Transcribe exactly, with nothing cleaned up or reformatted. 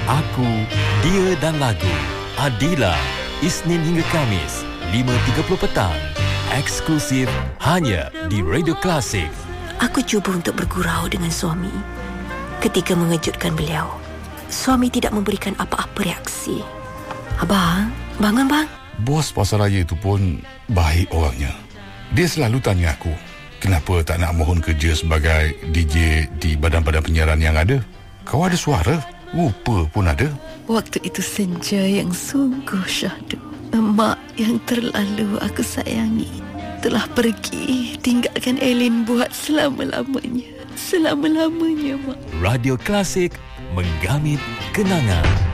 Aku, Dia dan Lagu. Adila, Isnin hingga Kamis, lima tiga puluh petang. Eksklusif hanya di Radio Klasik. Aku cuba untuk bergurau dengan suami. Ketika mengejutkan beliau, suami tidak memberikan apa-apa reaksi. Abang, bangun bang. Bos pasaraya itu pun baik orangnya. Dia selalu tanya aku, kenapa tak nak mohon kerja sebagai D J di badan-badan penyiaran yang ada? Kau ada suara, rupa pun ada. Waktu itu senja yang sungguh syahdu. Emak yang terlalu aku sayangi telah pergi tinggalkan Elin buat selama-lamanya. Selama-lamanya, Mak. Radio Klasik, menggamit kenangan.